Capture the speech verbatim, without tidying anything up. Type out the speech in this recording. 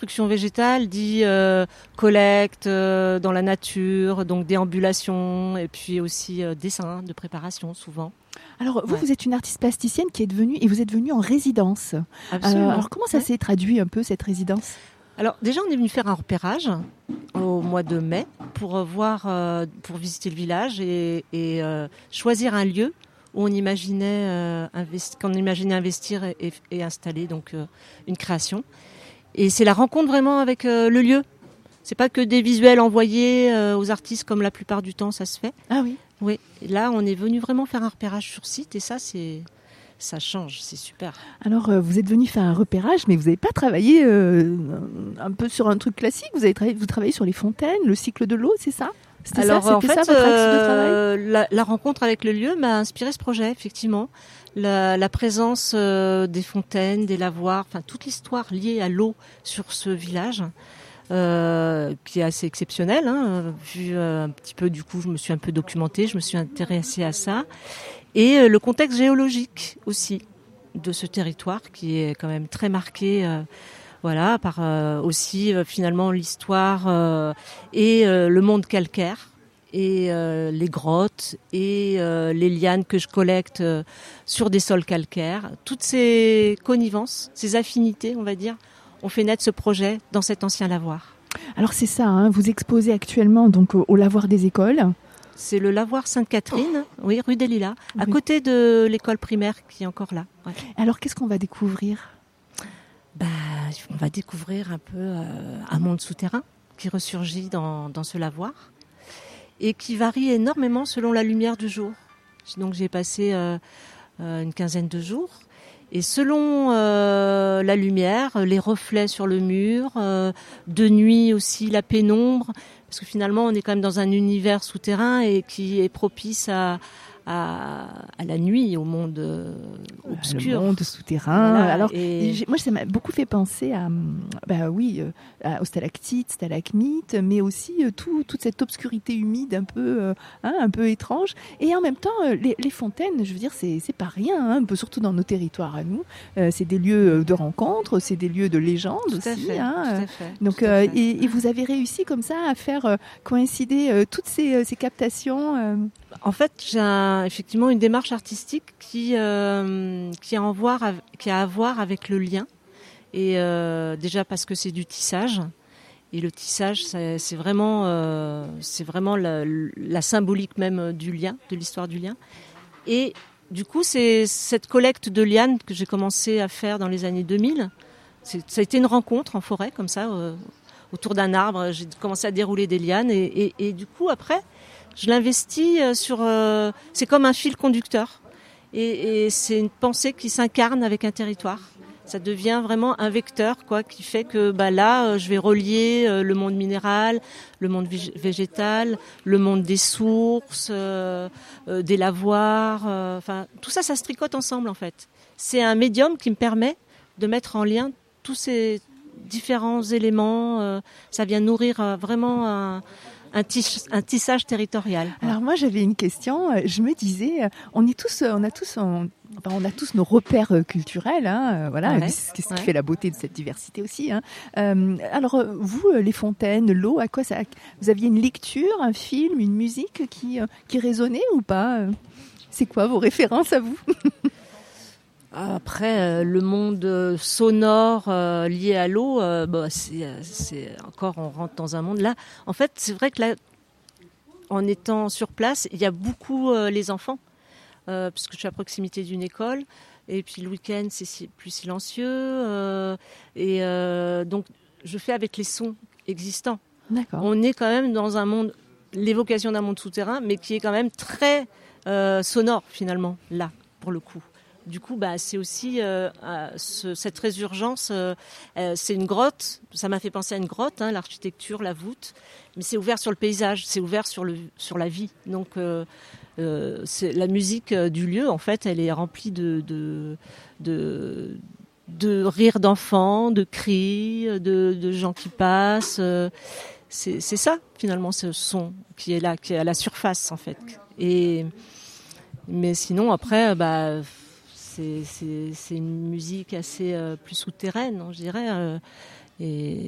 construction végétale dit euh, collecte euh, dans la nature, donc déambulation et puis aussi euh, dessin de préparation souvent. Alors vous, Ouais. vous êtes une artiste plasticienne qui est devenue et vous êtes venue en résidence. Absolument. Euh, alors comment ça Ouais. s'est traduit un peu cette résidence? Alors déjà on est venu faire un repérage au mois de mai pour voir, euh, pour visiter le village et, et euh, choisir un lieu où on imaginait, euh, investi- qu'on imaginait investir et, et, et installer donc euh, une création. Et c'est la rencontre vraiment avec euh, le lieu. C'est pas que des visuels envoyés euh, aux artistes comme la plupart du temps ça se fait. Ah oui. Oui, là on est venu vraiment faire un repérage sur site et ça c'est ça change, c'est super. Alors euh, vous êtes venu faire un repérage, mais vous n'avez pas travaillé euh, un peu sur un truc classique. Vous avez travaillé, vous travaillez sur les fontaines, le cycle de l'eau, c'est ça? C'était Alors ça, en c'était fait, ça votre axe de travail? euh, la, la rencontre avec le lieu m'a inspiré ce projet, effectivement. La, la présence euh, des fontaines, des lavoirs, enfin toute l'histoire liée à l'eau sur ce village, euh, qui est assez exceptionnel. Hein, vu euh, un petit peu, du coup, je me suis un peu documentée, je me suis intéressée à ça, et euh, le contexte géologique aussi de ce territoire qui est quand même très marqué. Euh, Voilà, par euh, aussi euh, finalement l'histoire euh, et euh, le monde calcaire et euh, les grottes et euh, les lianes que je collecte euh, sur des sols calcaires. Toutes ces connivences, ces affinités, on va dire, ont fait naître ce projet dans cet ancien lavoir. Alors c'est ça, hein, vous exposez actuellement donc au, au lavoir des écoles. C'est le lavoir Sainte-Catherine, oui, rue des Lilas, à Oui. côté de l'école primaire qui est encore là. Ouais. Alors qu'est-ce qu'on va découvrir? Bah, on va découvrir un peu euh, un monde souterrain qui ressurgit dans, dans ce lavoir et qui varie énormément selon la lumière du jour. Donc j'ai passé euh, euh, une quinzaine de jours et selon euh, la lumière, les reflets sur le mur, euh, de nuit aussi la pénombre, parce que finalement on est quand même dans un univers souterrain et qui est propice à À, à la nuit, au monde euh, obscur. Le monde souterrain. Voilà, Alors, et... j'ai- moi, ça m'a beaucoup fait penser à, bah oui, euh, à- aux stalactites, stalagmites, mais aussi euh, tout, toute cette obscurité humide un peu, euh, hein, un peu étrange. Et en même temps, euh, les, les fontaines, je veux dire, c'est, c'est pas rien, hein, un peu surtout dans nos territoires à nous. Euh, c'est des lieux de rencontre, c'est des lieux de légende Tout à aussi. fait, Hein, tout euh, à fait, donc, tout à euh, fait. et, et vous avez réussi comme ça à faire euh, coïncider euh, toutes ces, euh, ces captations. euh, En fait, j'ai un- effectivement une démarche artistique qui, euh, qui, a, en voir, av- qui a à voir avec le lien. Et euh, déjà parce que c'est du tissage. Et le tissage, c'est, c'est vraiment, euh, c'est vraiment la, la symbolique même du lien, de l'histoire du lien. Et du coup, c'est cette collecte de lianes que j'ai commencé à faire dans les années deux mille. C'est, ça a été une rencontre en forêt, comme ça, euh, autour d'un arbre. J'ai commencé à dérouler des lianes. Et, et, et du coup, après, je l'investis sur... Euh, c'est comme un fil conducteur. Et, et c'est une pensée qui s'incarne avec un territoire. Ça devient vraiment un vecteur, quoi, qui fait que bah, là, je vais relier euh, le monde minéral, le monde végétal, le monde des sources, euh, euh, des lavoirs. Euh, enfin, tout ça, ça se tricote ensemble, en fait. C'est un médium qui me permet de mettre en lien tous ces différents éléments. Euh, ça vient nourrir euh, vraiment un... Un, tis, un tissage territorial. Alors moi j'avais une question. Je me disais, on est tous, on a tous, on, enfin, on a tous nos repères culturels, hein, voilà. Ouais, c'est ce qui ouais. fait la beauté de cette diversité aussi. Hein. Euh, alors vous, les fontaines, l'eau, à quoi ça? Vous aviez une lecture, un film, une musique qui qui résonnait ou pas? C'est quoi vos références à vous? Après, euh, le monde sonore euh, lié à l'eau, euh, bah, c'est, c'est encore, on rentre dans un monde là. En fait, c'est vrai que là, en étant sur place, il y a beaucoup euh, les enfants, euh, puisque je suis à proximité d'une école. Et puis le week-end, c'est plus silencieux. Euh, et euh, donc, je fais avec les sons existants. D'accord. On est quand même dans un monde, l'évocation d'un monde souterrain, mais qui est quand même très euh, sonore finalement, là, pour le coup. Du coup, bah, c'est aussi euh, ce, cette résurgence. Euh, euh, c'est une grotte. Ça m'a fait penser à une grotte, hein, l'architecture, la voûte. Mais c'est ouvert sur le paysage, c'est ouvert sur le sur la vie. Donc, euh, euh, c'est, la musique du lieu, en fait, elle est remplie de de de, de rires d'enfants, de cris, de, de gens qui passent. Euh, c'est, c'est ça, finalement, ce son qui est là, qui est à la surface, en fait. Et mais sinon, après, bah. C'est, c'est, c'est une musique assez euh, plus souterraine, je dirais. Euh, et